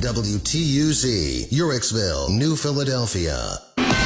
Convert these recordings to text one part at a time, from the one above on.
WTUZ, Urixville, New Philadelphia.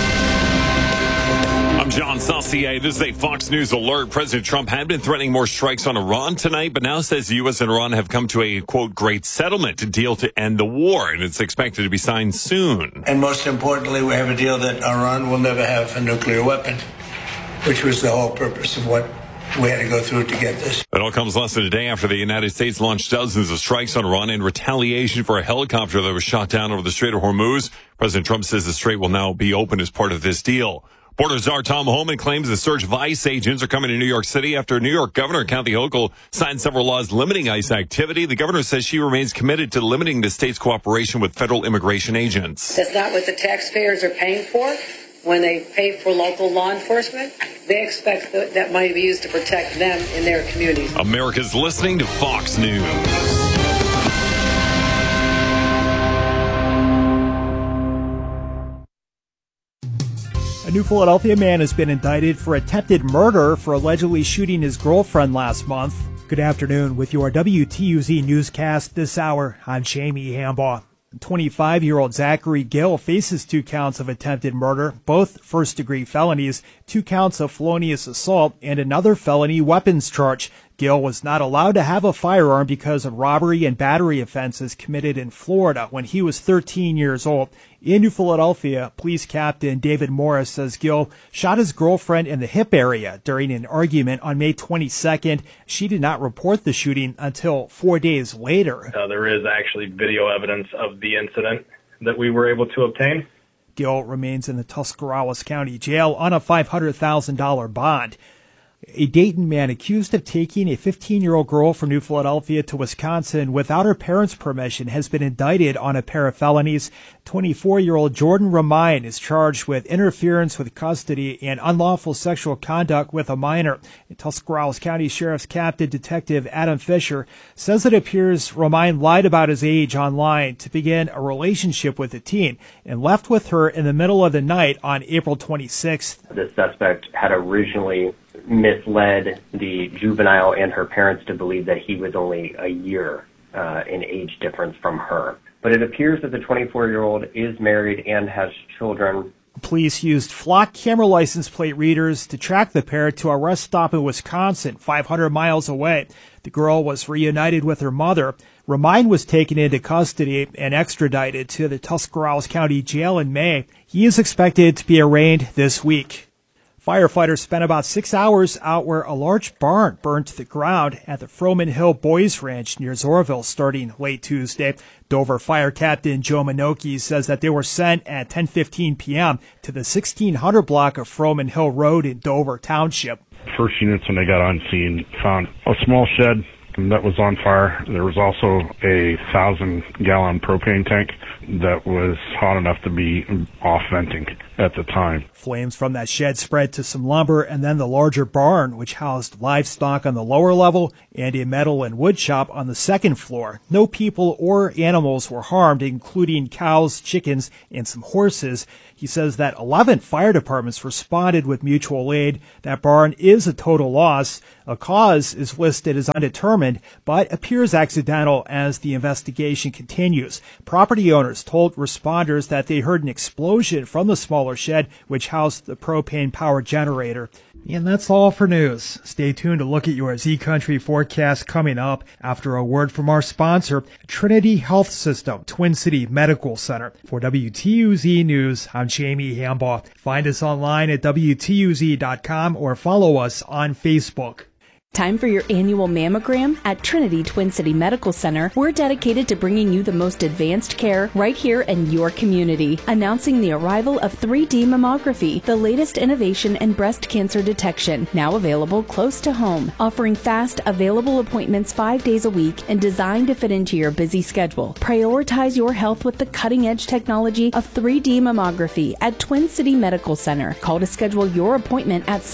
I'm John Saucier. This is a Fox News alert. President Trump had been threatening more strikes on Iran tonight, but now says the U.S. and Iran have come to a, quote, great settlement, a deal to end the war, and it's expected to be signed soon. And most importantly, we have a deal that Iran will never have a nuclear weapon, which was the whole purpose of what we had to go through to get this. It all comes less than a day after the United States launched dozens of strikes on Iran in retaliation for a helicopter that was shot down over the Strait of Hormuz. President Trump says the strait will now be open as part of this deal. Border czar Tom Homan claims the surge of ICE agents are coming to New York City after New York Governor Kathy Hochul signed several laws limiting ICE activity. The governor says she remains committed to limiting the state's cooperation with federal immigration agents. That's not what the taxpayers are paying for. When they pay for local law enforcement, they expect that money to be used to protect them in their communities. America's listening to Fox News. A New Philadelphia man has been indicted for attempted murder for allegedly shooting his girlfriend last month. Good afternoon. With your WTUZ newscast this hour, I'm Jamie Hambaugh. 25-year-old Zachary Gill faces 2 counts of attempted murder, both first-degree felonies, 2 counts of felonious assault, and another felony weapons charge. Gill was not allowed to have a firearm because of robbery and battery offenses committed in Florida when he was 13 years old. In New Philadelphia, Police Captain David Morris says Gill shot his girlfriend in the hip area during an argument on May 22nd. She did not report the shooting until 4 days later. There is actually video evidence of the incident that we were able to obtain. Gill remains in the Tuscarawas County Jail on a $500,000 bond. A Dayton man accused of taking a 15-year-old girl from New Philadelphia to Wisconsin without her parents' permission has been indicted on a pair of felonies. 24-year-old Jordan Ramine is charged with interference with custody and unlawful sexual conduct with a minor. Tuscarawas County Sheriff's Captain Detective Adam Fisher says it appears Ramine lied about his age online to begin a relationship with the teen and left with her in the middle of the night on April 26th. The suspect had originally misled the juvenile and her parents to believe that he was only a year in age difference from her. But it appears that the 24-year-old is married and has children. Police used flock camera license plate readers to track the pair to a rest stop in Wisconsin, 500 miles away. The girl was reunited with her mother. Ramine was taken into custody and extradited to the Tuscarawas County Jail in May. He is expected to be arraigned this week. Firefighters spent about 6 hours out where a large barn burned to the ground at the Froman Hill Boys Ranch near Zorville starting late Tuesday. Dover Fire Captain Joe Minoki says that they were sent at 10:15 p.m. to the 1600 block of Froman Hill Road in Dover Township. First units, when they got on scene, found a small shed that was on fire. There was also a 1,000-gallon propane tank that was hot enough to be off venting at the time. Flames from that shed spread to some lumber and then the larger barn, which housed livestock on the lower level and a metal and wood shop on the second floor. No people or animals were harmed, including cows, chickens, and some horses. He says that 11 fire departments responded with mutual aid. That barn is a total loss. A cause is listed as undetermined, but appears accidental as the investigation continues. Property owners told responders that they heard an explosion from the smaller shed, which housed the propane power generator. And that's all for news. Stay tuned to look at your Z Country forecast coming up after a word from our sponsor, Trinity Health System, Twin City Medical Center. For WTUZ News, I'm Jamie Hambaugh. Find us online at WTUZ.com or follow us on Facebook. Time for your annual mammogram? At Trinity Twin City Medical Center, we're dedicated to bringing you the most advanced care right here in your community. Announcing the arrival of 3D mammography, the latest innovation in breast cancer detection, now available close to home. Offering fast, available appointments 5 days a week and designed to fit into your busy schedule. Prioritize your health with the cutting-edge technology of 3D mammography at Twin City Medical Center. Call to schedule your appointment at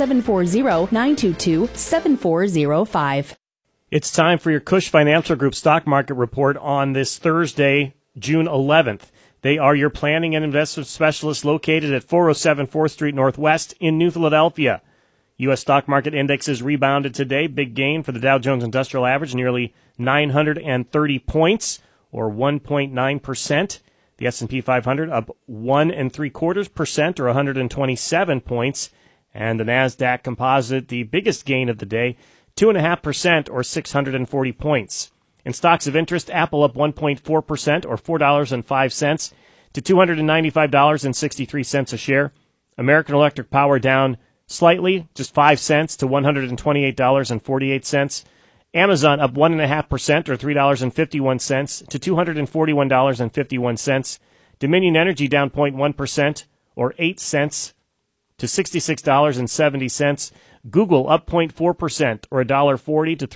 740-922-7405. It's time for your Cush Financial Group stock market report on this Thursday, June 11th. They are your planning and investment specialists located at 407 4th Street Northwest in New Philadelphia. U.S. stock market indexes rebounded today. Big gain for the Dow Jones Industrial Average, nearly 930 points. or 1.9%. The S&P 500 up 1 3/4% or 127 points. And the NASDAQ Composite, the biggest gain of the day, 2.5% or 640 points. In stocks of interest, Apple up 1.4% or $4.05 to $295.63 a share. American Electric Power down slightly, just 5 cents to $128.48. Amazon up 1.5% or $3.51 to $241.51. Dominion Energy down 0.1% or 8 cents to $66.70. Google up 0.4% or $1.40 to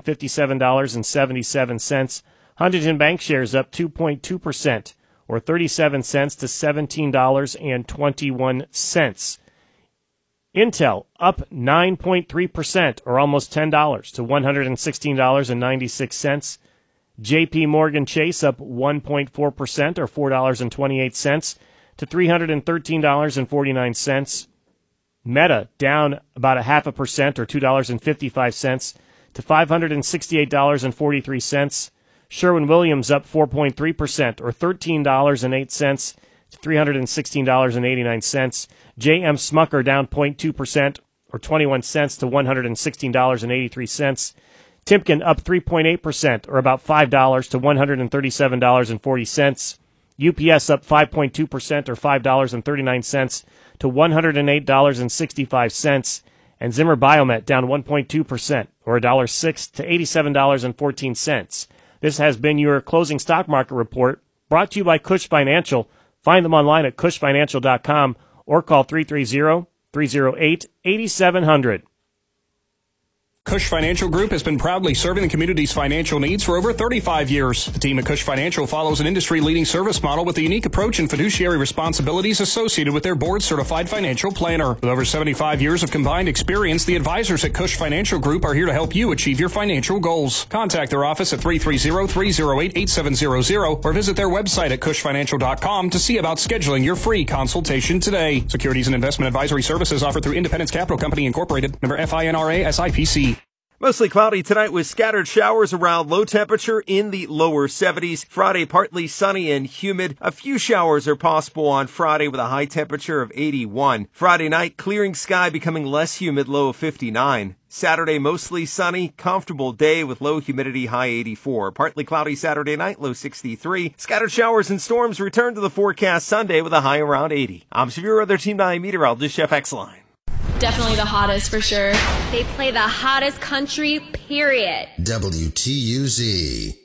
$357.77. Huntington Bank shares up 2.2% or 37 cents to $17.21. Intel up 9.3% or almost $10 to $116.96. JP Morgan Chase up 1.4% or $4.28 to $313.49. Meta down about 0.5% or $2.55 to $568.43. Sherwin-Williams up 4.3% or $13.08 to $316.89. J.M. Smucker down 0.2% or 21 cents to $116.83. Timken up 3.8% or about $5 to $137.40. UPS up 5.2% or $5.39 to $108.65. And Zimmer Biomet down 1.2% or $1.06 to $87.14. This has been your closing stock market report brought to you by Cush Financial. Find them online at cushfinancial.com or call 330-308-8700. Cush Financial Group has been proudly serving the community's financial needs for over 35 years. The team at Cush Financial follows an industry-leading service model with a unique approach and fiduciary responsibilities associated with their board-certified financial planner. With over 75 years of combined experience, the advisors at Cush Financial Group are here to help you achieve your financial goals. Contact their office at 330-308-8700 or visit their website at cushfinancial.com to see about scheduling your free consultation today. Securities and investment advisory services offered through Independence Capital Company Incorporated, member FINRA SIPC. Mostly cloudy tonight with scattered showers around, low temperature in the lower 70s. Friday, partly sunny and humid. A few showers are possible on Friday with a high temperature of 81. Friday night, clearing sky, becoming less humid, low of 59. Saturday, mostly sunny, comfortable day with low humidity, high 84. Partly cloudy Saturday night, low 63. Scattered showers and storms return to the forecast Sunday with a high around 80. I'm Severe Weather Team 9 meteorologist Chef X-Line. Definitely the hottest for sure. They play the hottest country, period. WTUZ.